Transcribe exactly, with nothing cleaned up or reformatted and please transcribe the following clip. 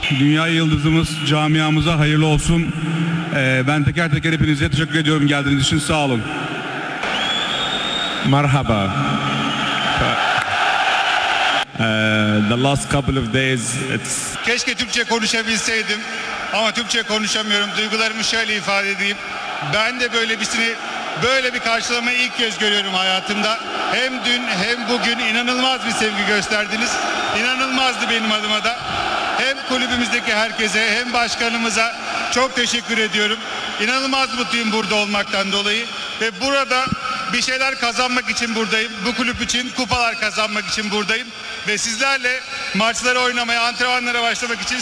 Dünya yıldızımız camiamıza hayırlı olsun. Ee, ben teker teker hepinize teşekkür ediyorum geldiğiniz için. Sağ olun. Merhaba. Uh, the last couple of days, it's Keşke Türkçe konuşabilseydim ama Türkçe konuşamıyorum. Duygularımı şöyle ifade edeyim. Ben de böyle birisini, böyle bir karşılamayı ilk kez görüyorum hayatımda. Hem dün hem bugün inanılmaz bir sevgi gösterdiniz. İnanılmazdı benim adıma da. Hem kulübümüzdeki herkese hem başkanımıza çok teşekkür ediyorum. İnanılmaz mutluyum burada olmaktan dolayı. Ve burada bir şeyler kazanmak için buradayım. Bu kulüp için kupalar kazanmak için buradayım. Ve sizlerle maçları oynamaya, antrenmanlara başlamak için